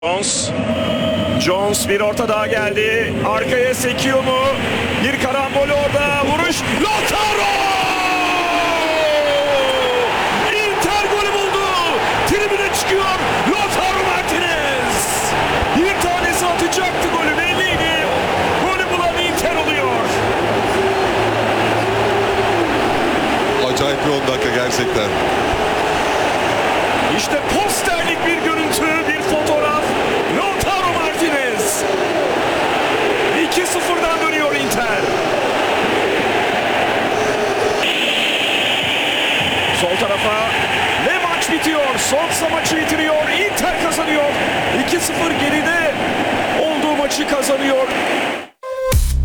Jones bir orta daha geldi. Arkaya sekiyor mu? Bir karambol orada. Vuruş. Lautaro! Inter golü buldu. Tribüne çıkıyor. Lautaro Martinez. Bir tanesi atacaktı golü belliydi. Golü bulan Inter oluyor. Acayip bir 10 dakika gerçekten. İşte posterlik bir görüntü, bir fotoğraf. Lautaro Martinez. 2-0'dan dönüyor Inter. Sol tarafa ve maç bitiyor. Sonsa maçı bitiriyor. Inter kazanıyor. 2-0 geride olduğu maçı kazanıyor.